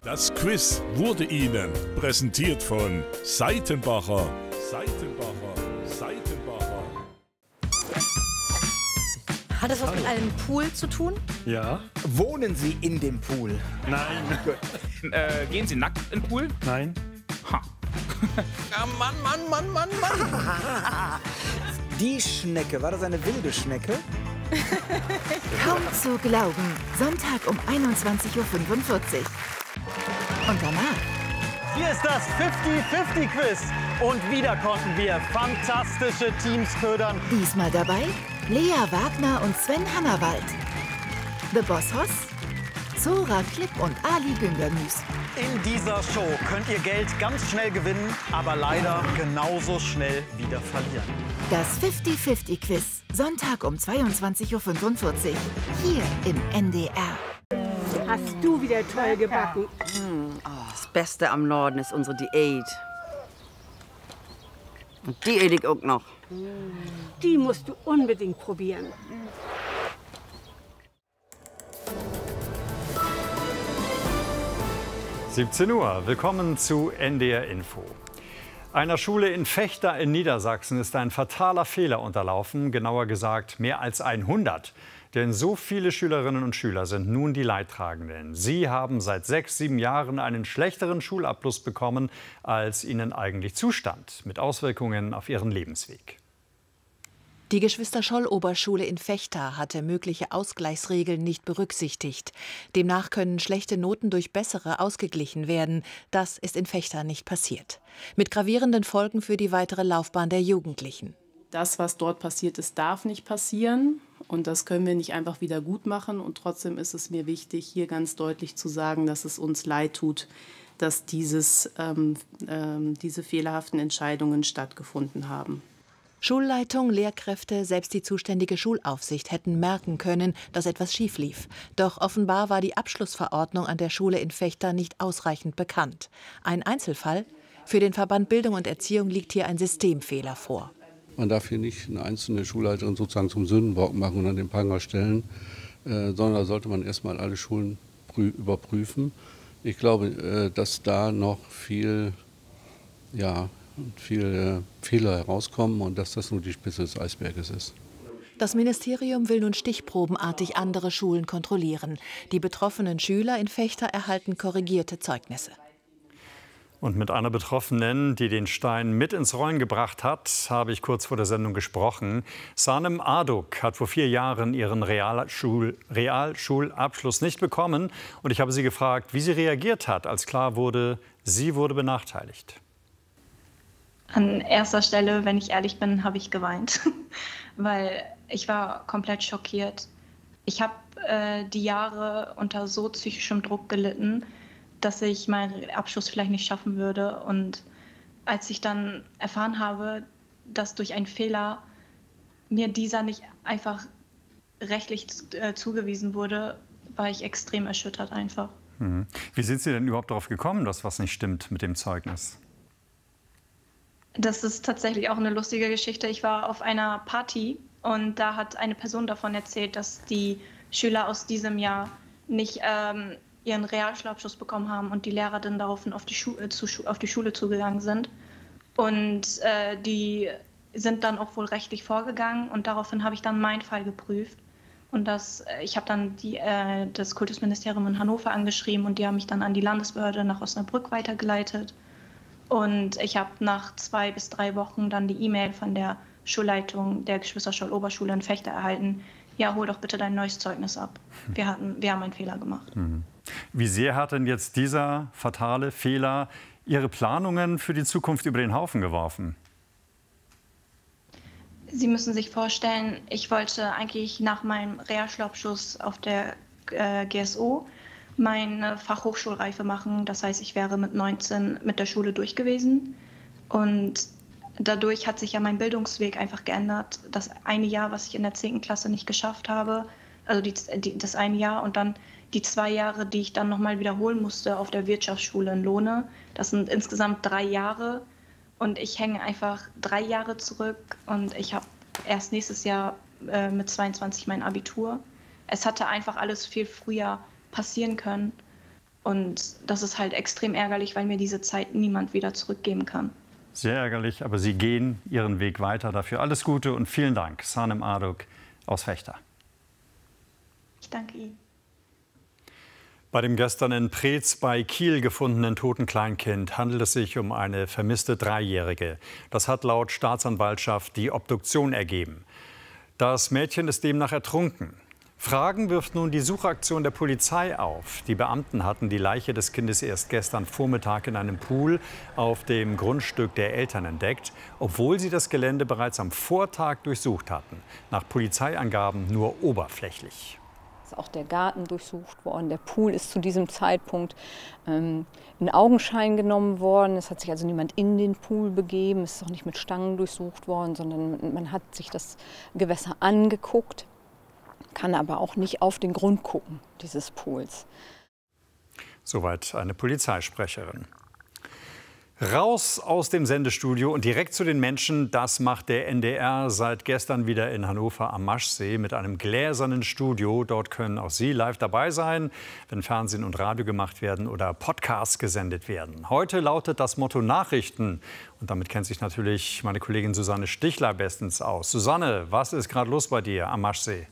Das Quiz wurde Ihnen präsentiert von Seitenbacher. Hat das was mit einem Pool zu tun? Ja. Wohnen Sie in dem Pool? Nein. Gehen Sie nackt in den Pool? Nein. Ha. Ja, Mann. Die Schnecke, war das eine wilde Schnecke? Kaum zu glauben. Sonntag um 21:45 Uhr. Und danach. Hier ist das 50-50-Quiz. Und wieder konnten wir fantastische Teams ködern. Diesmal dabei Lea Wagner und Sven Hannawald. The Boss Hoss, Zora Klipp und Ali Büngermüs. In dieser Show könnt ihr Geld ganz schnell gewinnen, aber leider genauso schnell wieder verlieren. Das 50-50-Quiz. Sonntag um 22:45 Uhr. Hier im NDR. Hast du wieder toll gebacken. Das Beste am Norden ist unsere Diät. Und die esse ich auch noch. Die musst du unbedingt probieren. – 17 Uhr. Willkommen zu NDR Info. Einer Schule in Vechta in Niedersachsen ist ein fataler Fehler unterlaufen, genauer gesagt mehr als 100. Denn so viele Schülerinnen und Schüler sind nun die Leidtragenden. Sie haben seit 6, 7 Jahren einen schlechteren Schulabschluss bekommen, als ihnen eigentlich zustand, mit Auswirkungen auf ihren Lebensweg. Die Geschwister-Scholl-Oberschule in Vechta hatte mögliche Ausgleichsregeln nicht berücksichtigt. Demnach können schlechte Noten durch bessere ausgeglichen werden. Das ist in Vechta nicht passiert. Mit gravierenden Folgen für die weitere Laufbahn der Jugendlichen. Das, was dort passiert ist, darf nicht passieren. Und das können wir nicht einfach wieder gut machen. Und trotzdem ist es mir wichtig, hier ganz deutlich zu sagen, dass es uns leid tut, dass diese fehlerhaften Entscheidungen stattgefunden haben. Schulleitung, Lehrkräfte, selbst die zuständige Schulaufsicht hätten merken können, dass etwas schief lief. Doch offenbar war die Abschlussverordnung an der Schule in Vechta nicht ausreichend bekannt. Ein Einzelfall? Für den Verband Bildung und Erziehung liegt hier ein Systemfehler vor. Man darf hier nicht eine einzelne Schulleiterin sozusagen zum Sündenbock machen und an den Pranger stellen, sondern da sollte man erstmal alle Schulen überprüfen. Ich glaube, dass da noch viele Fehler herauskommen und dass das nur die Spitze des Eisberges ist. Das Ministerium will nun stichprobenartig andere Schulen kontrollieren. Die betroffenen Schüler in Vechta erhalten korrigierte Zeugnisse. Und mit einer Betroffenen, die den Stein mit ins Rollen gebracht hat, habe ich kurz vor der Sendung gesprochen. Sanem Aduk hat vor 4 Jahren ihren Realschulabschluss nicht bekommen. Und ich habe sie gefragt, wie sie reagiert hat, als klar wurde, sie wurde benachteiligt. An erster Stelle, wenn ich ehrlich bin, habe ich geweint, weil ich war komplett schockiert. Ich habe die Jahre unter so psychischem Druck gelitten, dass ich meinen Abschluss vielleicht nicht schaffen würde. Und als ich dann erfahren habe, dass durch einen Fehler mir dieser nicht einfach rechtlich zugewiesen wurde, war ich extrem erschüttert einfach. Wie sind Sie denn überhaupt darauf gekommen, dass was nicht stimmt mit dem Zeugnis? Das ist tatsächlich auch eine lustige Geschichte. Ich war auf einer Party und da hat eine Person davon erzählt, dass die Schüler aus diesem Jahr nicht ihren Realschulabschluss bekommen haben und die Lehrer dann daraufhin auf die Schule zugegangen sind. Und die sind dann auch wohl rechtlich vorgegangen und daraufhin habe ich dann meinen Fall geprüft. Und ich habe dann das Kultusministerium in Hannover angeschrieben und die haben mich dann an die Landesbehörde nach Osnabrück weitergeleitet. Und ich habe nach 2 bis 3 Wochen dann die E-Mail von der Schulleitung der Geschwister-Scholl-Oberschule in Vechta erhalten. Ja, hol doch bitte dein neues Zeugnis ab. Wir haben einen Fehler gemacht. Wie sehr hat denn jetzt dieser fatale Fehler Ihre Planungen für die Zukunft über den Haufen geworfen? Sie müssen sich vorstellen, ich wollte eigentlich nach meinem Realschulabschluss auf der GSO meine Fachhochschulreife machen. Das heißt, ich wäre mit 19 mit der Schule durch gewesen. Und dadurch hat sich ja mein Bildungsweg einfach geändert. Das eine Jahr, was ich in der 10. Klasse nicht geschafft habe, also das eine Jahr und dann die 2 Jahre, die ich dann nochmal wiederholen musste auf der Wirtschaftsschule in Lohne. Das sind insgesamt 3 Jahre und ich hänge einfach 3 Jahre zurück und ich habe erst nächstes Jahr mit 22 mein Abitur. Es hatte einfach alles viel früher passieren können Und das ist halt extrem ärgerlich, weil mir diese Zeit niemand wieder zurückgeben kann. Sehr ärgerlich, aber Sie gehen Ihren Weg weiter. Dafür alles Gute und vielen Dank, Sanem Arduk aus Vechta. Ich danke Ihnen. Bei dem gestern in Preetz bei Kiel gefundenen toten Kleinkind handelt es sich um eine vermisste Dreijährige. Das hat laut Staatsanwaltschaft die Obduktion ergeben. Das Mädchen ist demnach ertrunken. Fragen wirft nun die Suchaktion der Polizei auf. Die Beamten hatten die Leiche des Kindes erst gestern Vormittag in einem Pool auf dem Grundstück der Eltern entdeckt, obwohl sie das Gelände bereits am Vortag durchsucht hatten. Nach Polizeiangaben nur oberflächlich. Auch der Garten durchsucht worden, der Pool ist zu diesem Zeitpunkt in Augenschein genommen worden. Es hat sich also niemand in den Pool begeben, es ist auch nicht mit Stangen durchsucht worden, sondern man hat sich das Gewässer angeguckt, kann aber auch nicht auf den Grund gucken dieses Pools. Soweit eine Polizeisprecherin. Raus aus dem Sendestudio und direkt zu den Menschen, das macht der NDR seit gestern wieder in Hannover am Maschsee mit einem gläsernen Studio. Dort können auch Sie live dabei sein, wenn Fernsehen und Radio gemacht werden oder Podcasts gesendet werden. Heute lautet das Motto Nachrichten. Und damit kennt sich natürlich meine Kollegin Susanne Stichler bestens aus. Susanne, was ist gerade los bei dir am Maschsee?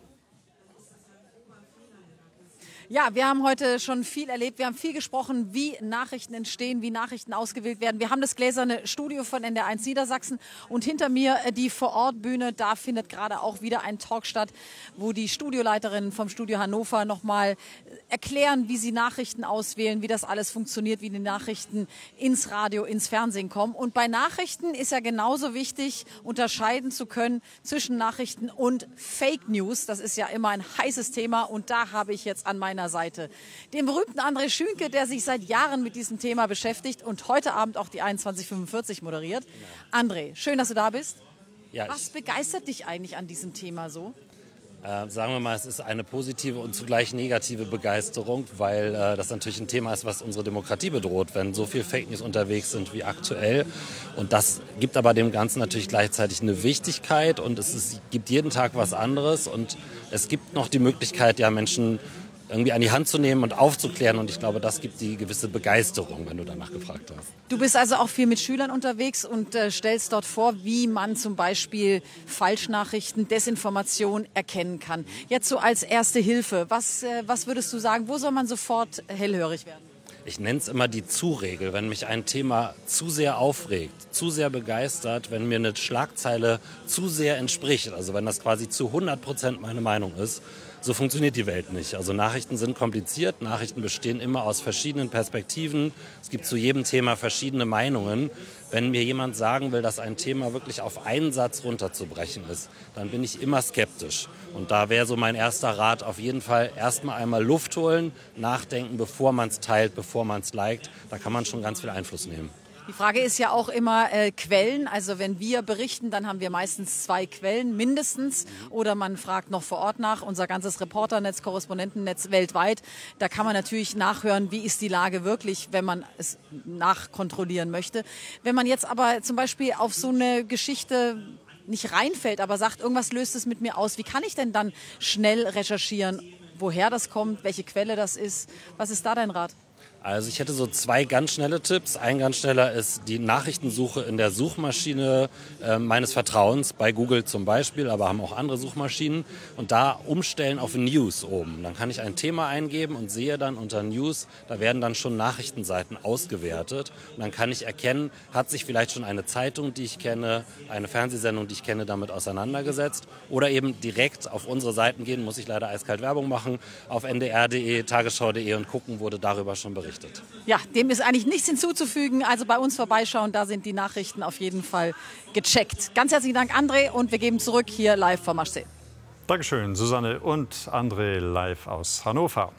Ja, wir haben heute schon viel erlebt. Wir haben viel gesprochen, wie Nachrichten entstehen, wie Nachrichten ausgewählt werden. Wir haben das gläserne Studio von NDR1 Niedersachsen und hinter mir die Vorortbühne. Da findet gerade auch wieder ein Talk statt, wo die Studioleiterinnen vom Studio Hannover noch mal erklären, wie sie Nachrichten auswählen, wie das alles funktioniert, wie die Nachrichten ins Radio, ins Fernsehen kommen. Und bei Nachrichten ist ja genauso wichtig, unterscheiden zu können zwischen Nachrichten und Fake News. Das ist ja immer ein heißes Thema und da habe ich jetzt an meiner Seite den berühmten André Schünke, der sich seit Jahren mit diesem Thema beschäftigt und heute Abend auch die 21:45 moderiert. André, schön, dass du da bist. Ja, was begeistert dich eigentlich an diesem Thema so? Sagen wir mal, es ist eine positive und zugleich negative Begeisterung, weil das natürlich ein Thema ist, was unsere Demokratie bedroht, wenn so viel Fake News unterwegs sind wie aktuell. Und das gibt aber dem Ganzen natürlich gleichzeitig eine Wichtigkeit und gibt jeden Tag was anderes und es gibt noch die Möglichkeit, ja, Menschen irgendwie an die Hand zu nehmen und aufzuklären. Und ich glaube, das gibt die gewisse Begeisterung, wenn du danach gefragt hast. Du bist also auch viel mit Schülern unterwegs und stellst dort vor, wie man zum Beispiel Falschnachrichten, Desinformation erkennen kann. Jetzt so als erste Hilfe, was würdest du sagen, wo soll man sofort hellhörig werden? Ich nenne es immer die Zu-Regel. Wenn mich ein Thema zu sehr aufregt, zu sehr begeistert, wenn mir eine Schlagzeile zu sehr entspricht, also wenn das quasi zu 100% meine Meinung ist, so funktioniert die Welt nicht. Also Nachrichten sind kompliziert, Nachrichten bestehen immer aus verschiedenen Perspektiven. Es gibt zu jedem Thema verschiedene Meinungen. Wenn mir jemand sagen will, dass ein Thema wirklich auf einen Satz runterzubrechen ist, dann bin ich immer skeptisch. Und da wäre so mein erster Rat auf jeden Fall erstmal einmal Luft holen, nachdenken, bevor man es teilt, bevor man es liked. Da kann man schon ganz viel Einfluss nehmen. Die Frage ist ja auch immer Quellen. Also wenn wir berichten, dann haben wir meistens 2 Quellen mindestens. Oder man fragt noch vor Ort nach. Unser ganzes Reporternetz, Korrespondentennetz weltweit. Da kann man natürlich nachhören, wie ist die Lage wirklich, wenn man es nachkontrollieren möchte. Wenn man jetzt aber zum Beispiel auf so eine Geschichte nicht reinfällt, aber sagt, irgendwas löst es mit mir aus. Wie kann ich denn dann schnell recherchieren, woher das kommt, welche Quelle das ist? Was ist da dein Rat? Also ich hätte so 2 ganz schnelle Tipps. Ein ganz schneller ist die Nachrichtensuche in der Suchmaschine meines Vertrauens, bei Google zum Beispiel, aber haben auch andere Suchmaschinen. Und da umstellen auf News oben. Dann kann ich ein Thema eingeben und sehe dann unter News, da werden dann schon Nachrichtenseiten ausgewertet. Und dann kann ich erkennen, hat sich vielleicht schon eine Zeitung, die ich kenne, eine Fernsehsendung, die ich kenne, damit auseinandergesetzt. Oder eben direkt auf unsere Seiten gehen, muss ich leider eiskalt Werbung machen, auf ndr.de, tagesschau.de und gucken, wurde darüber schon berichtet. Ja, dem ist eigentlich nichts hinzuzufügen. Also bei uns vorbeischauen, da sind die Nachrichten auf jeden Fall gecheckt. Ganz herzlichen Dank, André, und wir geben zurück hier live vom Maschsee. Dankeschön, Susanne und André live aus Hannover.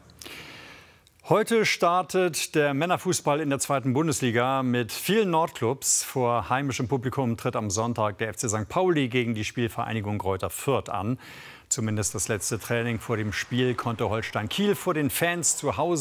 Heute startet der Männerfußball in der 2. Bundesliga mit vielen Nordclubs. Vor heimischem Publikum tritt am Sonntag der FC St. Pauli gegen die Spielvereinigung Greuther Fürth an. Zumindest das letzte Training vor dem Spiel konnte Holstein Kiel vor den Fans zu Hause